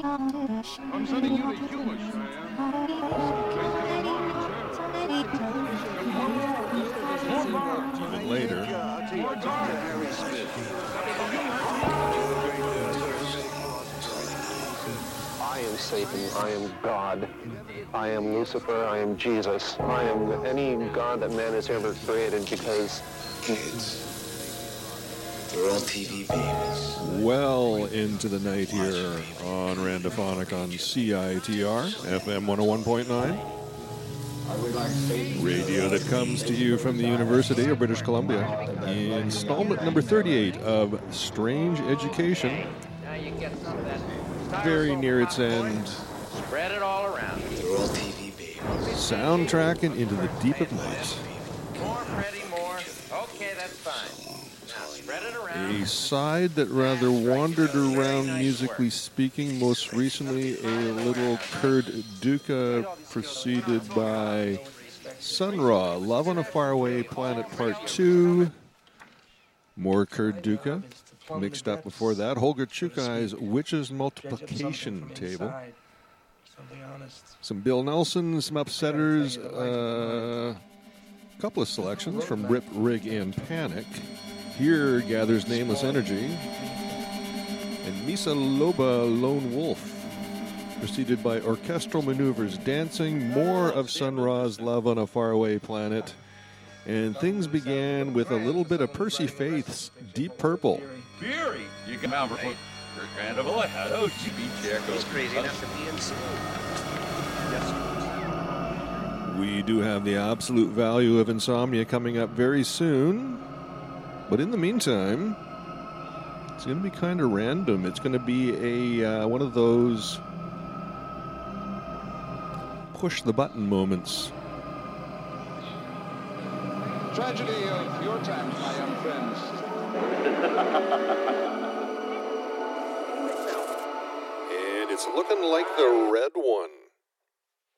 I'm sending you to Huma, Even later. I am Satan, I am God, I am Lucifer, I am Jesus, I am any God that man has ever created because... Kids, they're all TV babies. Well into the night here on Randophonic on CITR, FM 101.9. Radio that comes to you from the University of British Columbia. Installment number 38 of Strange Education. Very near its end. Spread it all around. They're all TV babies. Soundtracking into the deep of night. More, Freddie, more. Okay, that's fine. Now spread it around. A side that rather wandered around musically speaking, most recently a little Kurd Duka preceded by Sun Ra, Love on a Faraway Planet Part 2, more Kurd Duka, mixed up before that, Holger Chukai's Witches Multiplication Table, some Bill Nelson, some Upsetters, a couple of selections from Rip, Rig, and Panic. Here gathers Nameless Energy, and Misa Loba Lone Wolf, preceded by Orchestral Maneuvers Dancing, more of Sun Ra's Love on a Faraway Planet, and things began with a little bit of Percy Faith's Deep Purple. Beery, you can remember Kurt Vanderbilt, hello, GB Jericho. He's crazy enough to be insane. Yes. We do have the absolute value of Insomnia coming up very soon. But in the meantime, it's going to be kind of random. It's going to be a one of those push-the-button moments. Tragedy of your times, my young friends. And it's looking like the red one.